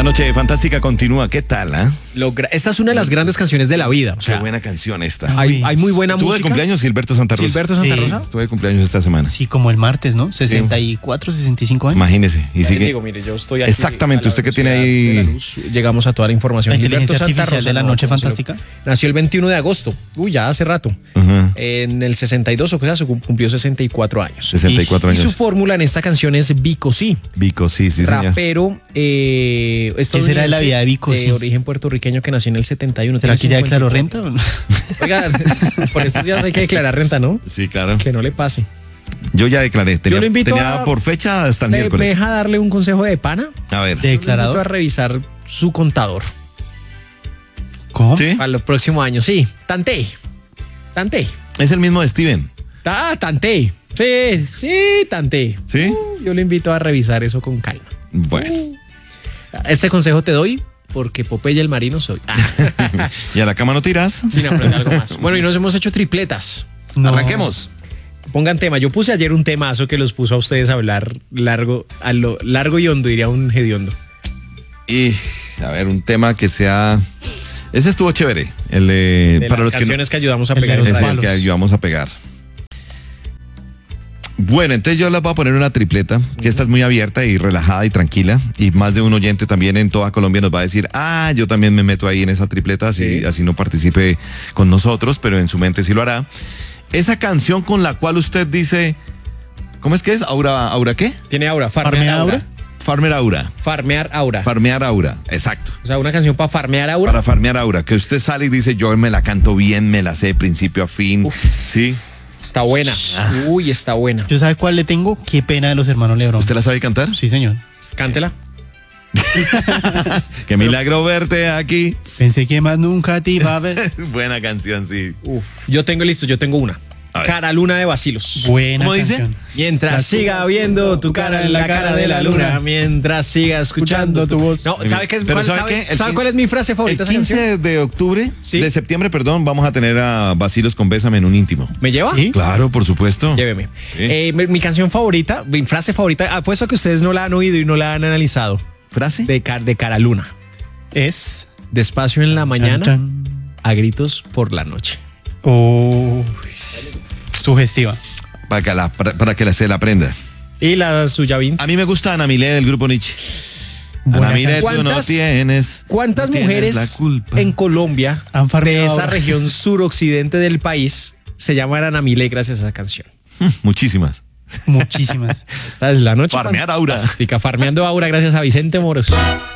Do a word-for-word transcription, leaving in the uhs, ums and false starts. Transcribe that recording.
La noche fantástica continúa. ¿Qué tal, ah? Logra- Esta es una de las grandes canciones de la vida. O sea, Qué buena canción esta. hay, hay muy buena Estuvo de música. cumpleaños Gilberto Santa Rosa. Gilberto Santa Sí. Rosa. Estuve de cumpleaños esta semana. Sí, como el martes, ¿no? sesenta y cuatro, sesenta y cinco años. Imagínese. Y Les sigue. digo, mire, yo estoy aquí Exactamente, a la usted que tiene velocidad ahí- de la luz. Llegamos a toda la información. La Gilberto inteligencia Santa artificial Rosa, de la no, noche nació- fantástica. Nació el veintiuno de agosto. Uy, ya hace rato. Ajá. En el sesenta y dos, o sea, se cum- cumplió sesenta y cuatro años. sesenta y cuatro Y su años. fórmula en esta canción es Vico Sí. Vico, sí, sí, señor. Rapero eh, ¿Qué será de la vida de Vico de Sí? origen puertorriqueño que nació en el setenta y uno. ¿Será que ya tiene declaró cincuenta y renta? cuatro. Oiga, por estos días hay que declarar renta, ¿no? Sí, claro. Que no le pase. Yo ya declaré. Tenía, lo invito tenía a- por fecha hasta el ¿Me, me miércoles. deja darle un consejo de pana? A ver. De- Lo invito ¿Declarador? a revisar su contador ¿Cómo? ¿Sí? para los próximos años. Sí, tanté. Tanté. Es el mismo de Steven. Ah, tanté. Sí, sí, tanté. ¿Sí? Uh, yo le invito a revisar eso con calma. Bueno. Este consejo te doy porque Popeye el marino soy. Ah, ¿Y a la cama no tiras? sin aprender algo más. Bueno, y nos hemos hecho tripletas. No. Arranquemos. Pongan tema. Yo puse ayer un temazo que los puso a ustedes a hablar largo, a lo largo y hondo, diría un hediondo. Y, a ver, un tema que sea... Ese estuvo chévere. El de... De para las los que no- canciones que, ayudamos a el de pegar. los en es el palos. que ayudamos a pegar. Bueno, entonces yo les voy a poner una tripleta, que esta es muy abierta y relajada y tranquila. Y más de un oyente también en toda Colombia nos va a decir, ah, yo también me meto ahí en esa tripleta, así, Sí. así no participe con nosotros, pero en su mente sí lo hará. Esa canción con la cual usted dice, ¿cómo es que es? ¿Aura, aura qué? Tiene aura, farmear ¿Farmea aura. aura? Farmer Aura. Farmear aura. Farmear Aura, exacto. O sea, una canción para farmear aura. Para farmear Aura, que usted sale y dice, yo me la canto bien, me la sé de principio a fin. ¿Sí? Está buena. Uy, está buena. ¿Yo sabe cuál le tengo? Qué pena de los hermanos Lebrón. ¿Usted la sabe cantar? Sí, señor. Cántela. Qué milagro verte aquí. Pensé que más nunca te iba a ver. Buena canción, sí. Uf, yo tengo listo, yo tengo una. A ver. Cara Luna de Bacilos. Buena ¿Cómo dice? canción. Mientras La- siga viendo tu cara en la cara de la luna, mientras siga escuchando tu voz. No, ¿sabe qué es? Pero cuál, ¿sabe sabe, qué? El sabe quin- cuál es mi frase El favorita? de esa canción? quince de octubre, Sí. de septiembre, perdón, vamos a tener a Bacilos con Bésame en un íntimo. ¿Me lleva? ¿Sí? Claro, por supuesto. Lléveme. Sí. Eh, mi, mi canción favorita, mi frase favorita, apuesto que ustedes no la han oído y no la han analizado. ¿Frase? De, Car- de Cara Luna. Es... Despacio en la mañana, Chan, a gritos por la noche. chan. Oh, sugestiva. Para que, la, para, para que la, se la aprenda. Y la suya, Vin. A mí me gusta Ana Milé del grupo Nietzsche. Buena Ana Milé, canción. tú no ¿Cuántas- tienes. ¿Cuántas no tienes mujeres la culpa. en Colombia, Han farmeado de esa ahora. región suroccidente del país, se llaman Ana Milé gracias a esa canción? Muchísimas. Muchísimas. Esta es la noche. Farmear aura. fantástica, Farmeando aura gracias a Vicente Moros.